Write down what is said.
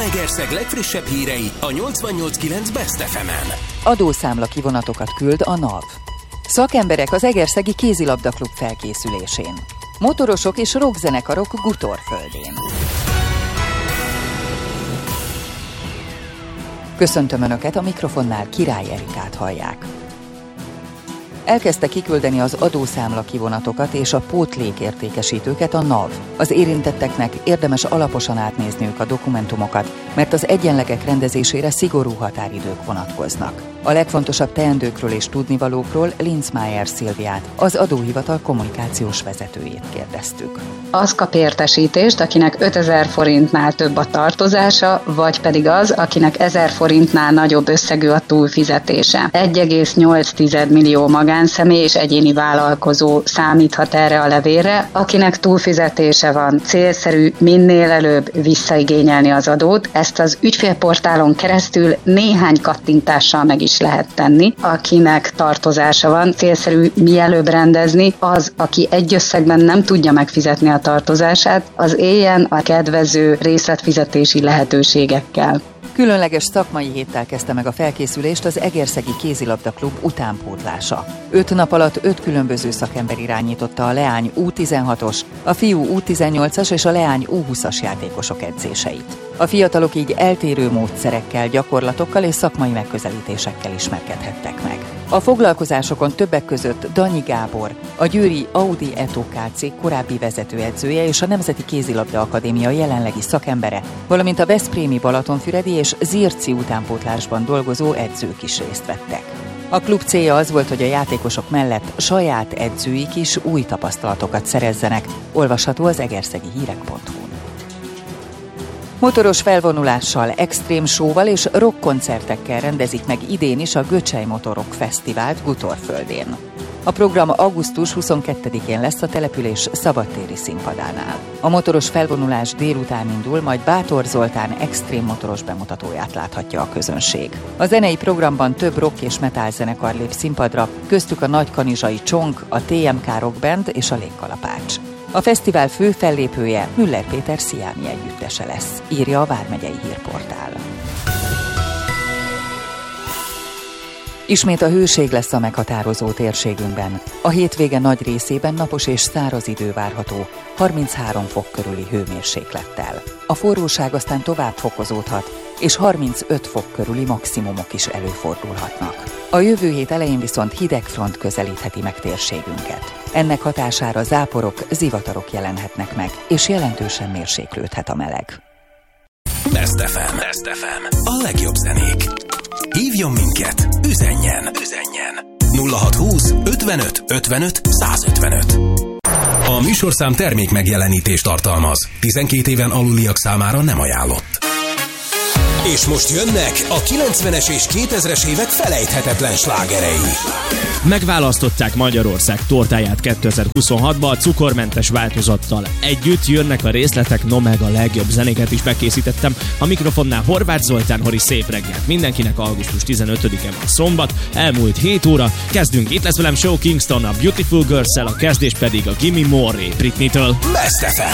Zalaegerszeg legfrissebb hírei a 88.9 Best FM-en. Adószámla kivonatokat küld a NAV. Szakemberek az Egerszegi Kézilabdaklub felkészülésén. Motorosok és rockzenekarok Gutorföldén. Köszöntöm Önöket, a mikrofonnál Király Erikát hallják. Elkezdte kiküldeni az adószámla kivonatokat és a pótlékértékesítőket a NAV. Az érintetteknek érdemes alaposan átnézniük a dokumentumokat, mert az egyenlegek rendezésére szigorú határidők vonatkoznak. A legfontosabb teendőkről és tudnivalókról Linzmeier Szilviát, az adóhivatal kommunikációs vezetőjét kérdeztük. Az kap értesítést, akinek 5000 forintnál több a tartozása, vagy pedig az, akinek 1000 forintnál nagyobb összegű a túlfizetése. 1,8 millió magánszemély és egyéni vállalkozó számíthat erre a levélre, akinek túlfizetése van. Célszerű minél előbb visszaigényelni az adót. Ezt az ügyfélportálon keresztül néhány kattintással meg is lehet tenni. Akinek tartozása van, célszerű mielőbb rendezni, az, aki egy összegben nem tudja megfizetni a tartozását, az éljen a kedvező részletfizetési lehetőségekkel. Különleges szakmai héttel kezdte meg a felkészülést az Egerszegi Kézilabdaklub utánpótlása. 5 nap alatt 5 különböző szakember irányította a leány U16-os, a fiú U18-as és a leány U20-as játékosok edzéseit. A fiatalok így eltérő módszerekkel, gyakorlatokkal és szakmai megközelítésekkel ismerkedhettek meg. A foglalkozásokon többek között Danyi Gábor, a győri Audi Eto Kc korábbi vezetőedzője és a Nemzeti Kézilabda Akadémia jelenlegi szakembere, valamint a veszprémi Balatonfüredi és Zirci utánpótlásban dolgozó edzők is részt vettek. A klub célja az volt, hogy a játékosok mellett saját edzőik is új tapasztalatokat szerezzenek, olvasható az egerszegihírek.hu. Motoros felvonulással, extrém showval és rockkoncertekkel rendezik meg idén is a Göcsej Motorok Fesztivált Gutorföldén. A program augusztus 22-én lesz a település szabadtéri színpadánál. A motoros felvonulás délután indul, majd Bátor Zoltán extrém motoros bemutatóját láthatja a közönség. A zenei programban több rock és metal zenekar lép színpadra, köztük a Nagykanizsai Csong, a TMK Rock Band és a Légkalapács. A fesztivál fő fellépője Müller Péter Sziámi együttese lesz, írja a Vármegyei Hírportál. Ismét a hőség lesz a meghatározó térségünkben. A hétvége nagy részében napos és száraz idő várható, 33 fok körüli hőmérséklettel. A forróság aztán tovább fokozódhat, és 35 fok körüli maximumok is előfordulhatnak. A jövő hét elején viszont hideg front közelítheti meg térségünket. Ennek hatására záporok, zivatarok jelenhetnek meg, és jelentősen mérséklődhet a meleg. Best FM. Best FM. A legjobb zenék. Hívjon minket, üzenjen. 0620 55 55 155. A műsorszám termék megjelenítést tartalmaz. 12 éven aluliak számára nem ajánlott. És most jönnek a 90-es és 2000-es évek felejthetetlen slágerei. Megválasztották Magyarország tortáját 2026-ba a cukormentes változattal. Együtt jönnek a részletek, no meg a legjobb zenéket is bekészítettem. A mikrofonnál Horváth Zoltán, Hori, szép reggelt mindenkinek. Augusztus 15-e van szombat, elmúlt 7 óra. Kezdünk, itt lesz velem Show Kingston, a Beautiful Girls-el, a kezdés pedig a Gimme More Britney-től. Best FM.